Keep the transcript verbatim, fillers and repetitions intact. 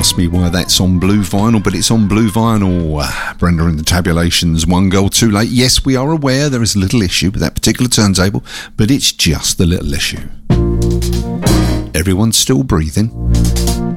ask me why that's on blue vinyl, but it's on blue vinyl. Uh, Brenda and the Tabulations, One Girl Too Late. Yes, we are aware there is a little issue with that particular turntable, but it's just the little issue. Everyone's still breathing.